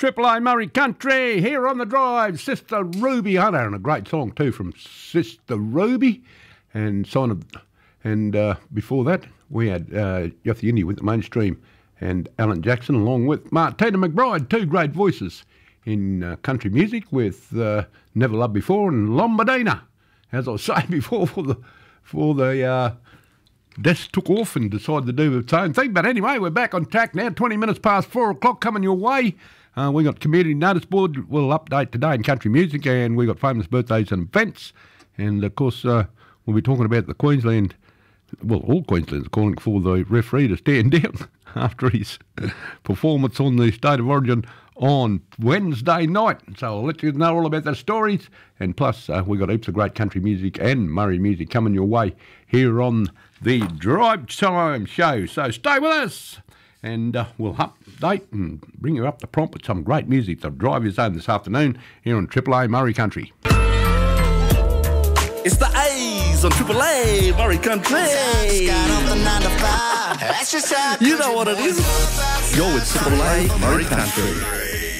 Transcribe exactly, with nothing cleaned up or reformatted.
Triple A Murray Country, here on the drive, Sister Ruby Hunter, and a great song too from Sister Ruby, and sign of, and uh, before that we had uh, Yothu Yindi with the Mainstream, and Alan Jackson along with Martina McBride, two great voices in uh, country music with uh, Never Loved Before and Lombardina, as I was saying before, for the for the. Uh, Desk took off and decided to do its own thing. But anyway, we're back on track now. twenty minutes past four o'clock coming your way. Uh, we got community notice board. We'll update today in country music, and we got famous birthdays and events. And of course, uh, we'll be talking about the Queensland. Well, all Queenslanders calling for the referee to stand down after his performance on the State of Origin on Wednesday night. So I'll let you know all about those stories. And plus, uh, we've got heaps of great country music and Murray music coming your way here on the Drive Time Show. So stay with us, and uh, we'll update and bring you up to prompt with some great music to drive you home this afternoon here on Triple A Murray Country. It's the A's on Triple A Murray Country. You know what it is. You're with Triple A Murray Country.